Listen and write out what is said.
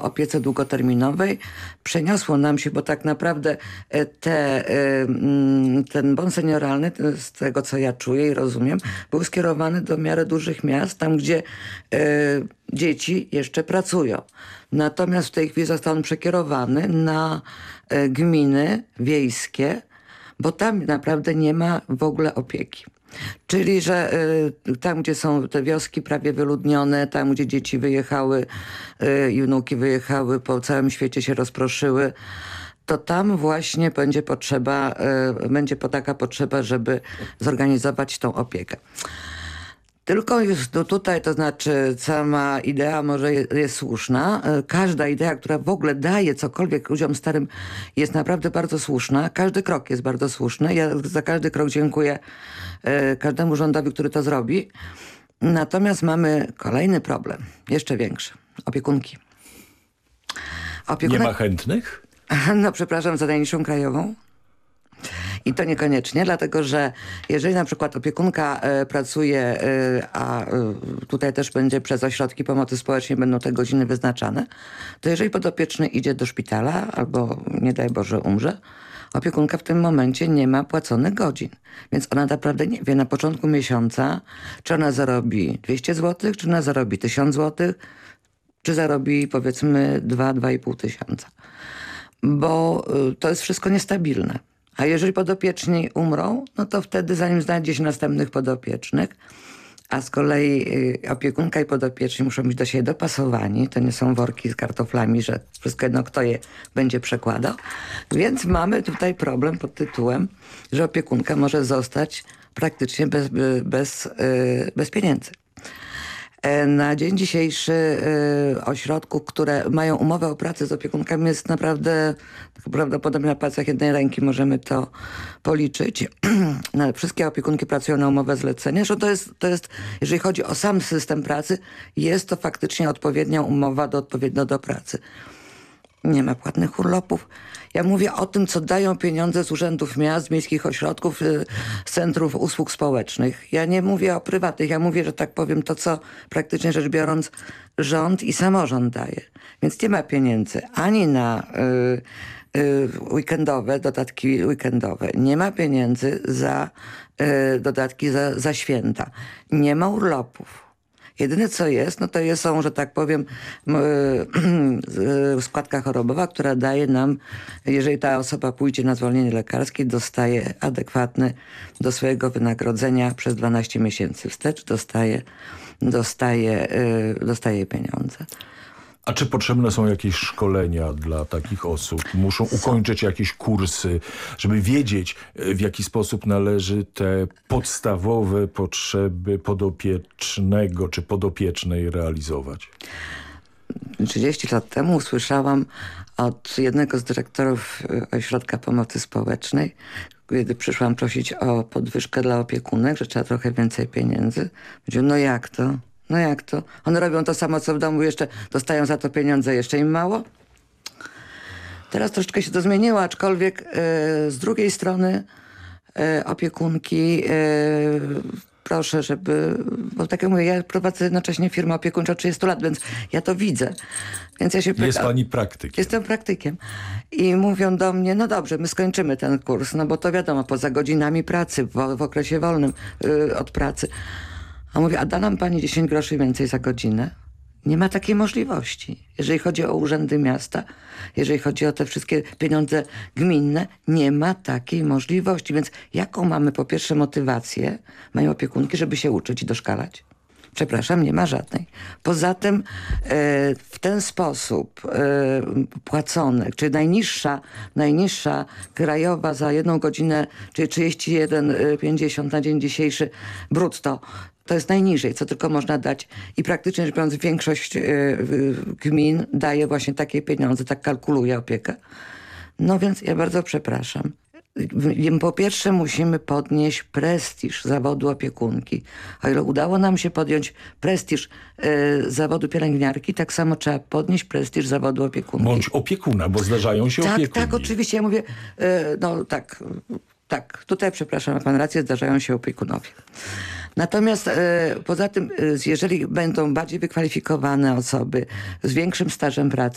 opiece długoterminowej przeniosło nam się, bo tak naprawdę ten bon senioralny, z tego co ja czuję i rozumiem, był skierowany do miarę dużych miast, tam gdzie dzieci jeszcze pracują. Natomiast w tej chwili został on przekierowany na gminy wiejskie, bo tam naprawdę nie ma w ogóle opieki. Czyli, że tam, gdzie są te wioski prawie wyludnione, tam, gdzie dzieci wyjechały i wnuki wyjechały, po całym świecie się rozproszyły, to tam właśnie będzie taka potrzeba, żeby zorganizować tą opiekę. Tylko już tutaj, to znaczy sama idea może jest słuszna. Każda idea, która w ogóle daje cokolwiek ludziom starym, jest naprawdę bardzo słuszna. Każdy krok jest bardzo słuszny. Ja za każdy krok dziękuję każdemu rządowi, który to zrobi. Natomiast mamy problem, jeszcze większy. Opiekunki. Nie ma chętnych? No przepraszam, za najniższą krajową. I to niekoniecznie, dlatego że jeżeli na przykład opiekunka pracuje, a tutaj też będzie przez ośrodki pomocy społecznej będą te godziny wyznaczane, to jeżeli podopieczny idzie do szpitala albo nie daj Boże umrze, opiekunka w tym momencie nie ma płaconych godzin. Więc ona naprawdę nie wie na początku miesiąca, czy ona zarobi 200 zł, czy ona zarobi 1000 zł, czy zarobi powiedzmy 2-2,5 tysiąca. Bo to jest wszystko niestabilne. A jeżeli podopieczni umrą, no to wtedy zanim znajdzie się następnych podopiecznych, a z kolei opiekunka i podopieczni muszą być do siebie dopasowani, to nie są worki z kartoflami, że wszystko jedno kto je będzie przekładał. Więc mamy tutaj problem pod tytułem, że opiekunka może zostać praktycznie bez pieniędzy. Na dzień dzisiejszy ośrodków, które mają umowę o pracę z opiekunkami jest naprawdę, prawdopodobnie na palcach jednej ręki możemy to policzyć. Wszystkie opiekunki pracują na umowę zlecenia. Że to jest, jeżeli chodzi o sam system pracy, jest to faktycznie odpowiednia umowa odpowiednio do pracy. Nie ma płatnych urlopów. Ja mówię o tym, co dają pieniądze z urzędów miast, miejskich ośrodków, z centrów usług społecznych. Ja nie mówię o prywatnych, ja mówię, że tak powiem, to co praktycznie rzecz biorąc rząd i samorząd daje. Więc nie ma pieniędzy ani na dodatki weekendowe. Nie ma pieniędzy za dodatki za święta. Nie ma urlopów. Jedyne co jest, no to są, że tak powiem, składka chorobowa, która daje nam, jeżeli ta osoba pójdzie na zwolnienie lekarskie, dostaje adekwatny do swojego wynagrodzenia przez 12 miesięcy wstecz, dostaje pieniądze. A czy potrzebne są jakieś szkolenia dla takich osób? Muszą ukończyć jakieś kursy, żeby wiedzieć, w jaki sposób należy te podstawowe potrzeby podopiecznego czy podopiecznej realizować? 30 lat temu usłyszałam od jednego z dyrektorów Ośrodka Pomocy Społecznej, kiedy przyszłam prosić o podwyżkę dla opiekunek, że trzeba trochę więcej pieniędzy. Powiedział, no jak to? No jak to? One robią to samo, co w domu, jeszcze dostają za to pieniądze, jeszcze im mało? Teraz troszeczkę się to zmieniło, aczkolwiek z drugiej strony opiekunki, proszę, bo tak jak mówię, ja prowadzę jednocześnie firmę opiekuńczą od 30 lat, więc ja to widzę. Więc ja się pytam, jest pani praktykiem. Jestem praktykiem. I mówią do mnie, no dobrze, my skończymy ten kurs, no bo to wiadomo, poza godzinami pracy, w okresie wolnym od pracy. A mówię, a da nam pani 10 groszy więcej za godzinę? Nie ma takiej możliwości. Jeżeli chodzi o urzędy miasta, jeżeli chodzi o te wszystkie pieniądze gminne, nie ma takiej możliwości. Więc jaką mamy po pierwsze motywację, mają opiekunki, żeby się uczyć i doszkalać? Przepraszam, nie ma żadnej. Poza tym w ten sposób płacone, czy najniższa krajowa za 1 godzinę, czyli 31,50 na dzień dzisiejszy brutto, to jest najniżej, co tylko można dać. I praktycznie rzecz biorąc większość gmin daje właśnie takie pieniądze, tak kalkuluje opiekę. No więc ja bardzo przepraszam. Po pierwsze musimy podnieść prestiż zawodu opiekunki. O ile udało nam się podjąć prestiż zawodu pielęgniarki, tak samo trzeba podnieść prestiż zawodu opiekunki. Bądź opiekuna, bo zdarzają się opiekuni. Tak, oczywiście. Ja mówię, tak, tutaj przepraszam, ma pan rację, zdarzają się opiekunowie. Natomiast poza tym, jeżeli będą bardziej wykwalifikowane osoby z większym stażem pracy,